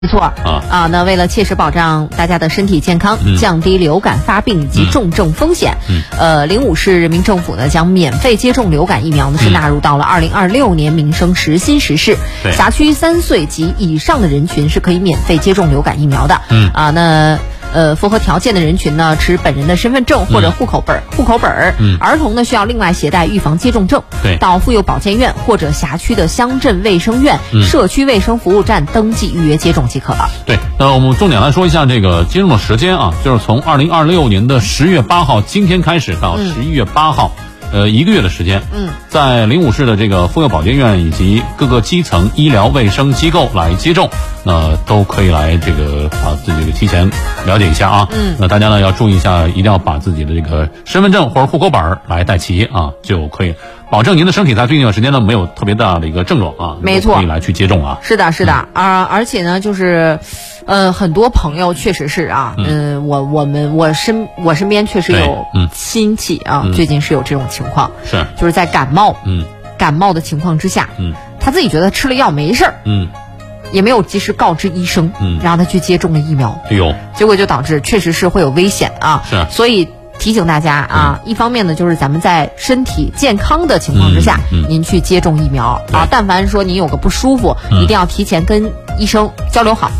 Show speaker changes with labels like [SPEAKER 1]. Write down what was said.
[SPEAKER 1] 没错那为了切实保障大家的身体健康，降低流感发病以及重症风险，灵武市人民政府呢将免费接种流感疫苗呢是纳入到了2026年民生实新实事。辖区3岁及以上的人群是可以免费接种流感疫苗的。符合条件的人群呢，持本人的身份证或者户口本儿童呢需要另外携带预防接种证，到妇幼保健院或者辖区的乡镇卫生院、社区卫生服务站登记预约接种即可了。
[SPEAKER 2] 对，那我们重点来说一下这个接种的时间啊，就是从2026年的10月8号今天开始到11月8号。1个月的时间，在灵武市的这个妇幼保健院以及各个基层医疗卫生机构来接种，都可以来这个自己提前了解一下啊。那大家呢要注意一下，一定要把自己的这个身份证或者户口本来带齐啊，就可以保证您的身体在最近一段时间呢没有特别大的一个症状啊，
[SPEAKER 1] 没错，
[SPEAKER 2] 可以来去接种啊。
[SPEAKER 1] 是的，而且呢，就是很多朋友确实是啊，我身边确实有亲戚啊，最近是有这种情况，就是在感冒的情况之下，他自己觉得吃了药没事儿，也没有及时告知医生，让他去接种了疫苗，结果就导致确实是会有危险啊。所以提醒大家啊，一方面呢，就是咱们在身体健康的情况之下，您去接种疫苗啊。但凡说您有个不舒服，一定要提前跟医生交流好。